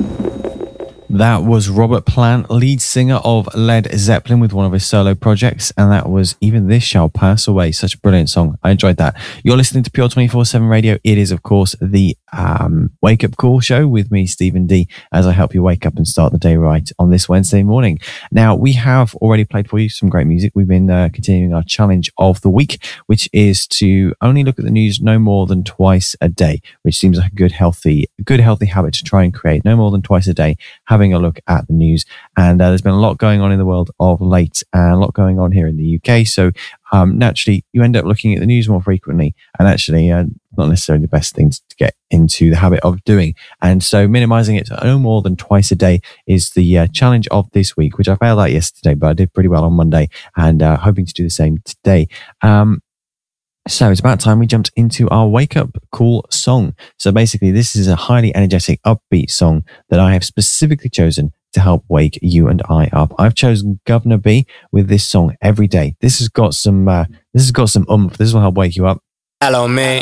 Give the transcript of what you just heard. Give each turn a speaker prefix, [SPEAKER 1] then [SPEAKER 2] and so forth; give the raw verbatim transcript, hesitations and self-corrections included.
[SPEAKER 1] That was Robert Plant, lead singer of Led Zeppelin, with one of his solo projects, and that was Even This Shall Pass Away. Such a brilliant song. I enjoyed that. You're listening to Pure twenty-four seven Radio. It is, of course, the um, Wake Up Call show with me, Stephen D, as I help you wake up and start the day right on this Wednesday morning. Now, we have already played for you some great music. We've been uh, continuing our challenge of the week, which is to only look at the news no more than twice a day, which seems like a good, healthy, good, healthy habit to try and create. No more than twice a day, having a look at the news. And uh, there's been a lot going on in the world of late, and a lot going on here in the U K. So um, naturally, you end up looking at the news more frequently, and actually uh, not necessarily the best things to get into the habit of doing. And so minimizing it to no more than twice a day is the uh, challenge of this week, which I failed at yesterday, but I did pretty well on Monday, and uh, hoping to do the same today. Um, So it's about time we jumped into our wake up call song. So basically, this is a highly energetic, upbeat song that I have specifically chosen to help wake you and I up. I've chosen Governor B with this song Every Day. This has got some, uh, this has got some oomph. This will help wake you up.
[SPEAKER 2] Hello, me.